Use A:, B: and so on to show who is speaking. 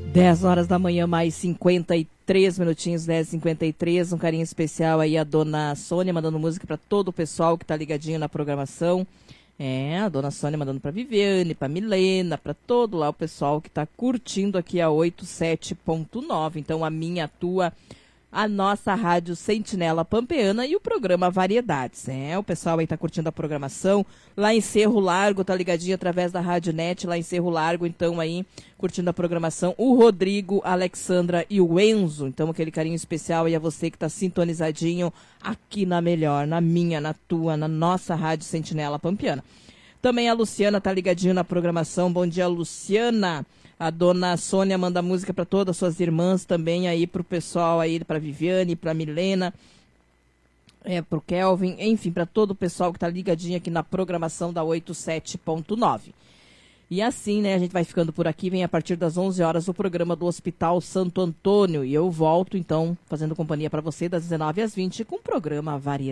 A: 10 horas da manhã, mais 53 minutinhos, 10h53. Um carinho especial aí a dona Sônia, mandando música para todo o pessoal que tá ligadinho na programação. A dona Sônia mandando para Viviane, para Milena, para todo lá o pessoal que tá curtindo aqui a 87.9. Então, a minha, a tua, a nossa rádio Sentinela Pampeana e o programa Variedades. O pessoal aí tá curtindo a programação. Lá em Cerro Largo, tá ligadinho através da Rádio Net, lá em Cerro Largo, então aí, curtindo a programação. O Rodrigo, a Alexandra e o Enzo. Então, aquele carinho especial aí a você que tá sintonizadinho aqui na melhor, na minha, na tua, na nossa rádio Sentinela Pampeana. Também a Luciana tá ligadinho na programação. Bom dia, Luciana. A dona Sônia manda música para todas as suas irmãs também aí, pro pessoal aí, pra Viviane, pra Milena, pro Kelvin, enfim, para todo o pessoal que tá ligadinho aqui na programação da 87.9. E assim, né, a gente vai ficando por aqui, vem a partir das 11 horas o programa do Hospital Santo Antônio. E eu volto, então, fazendo companhia para você das 19 às 20 com o programa Variedades.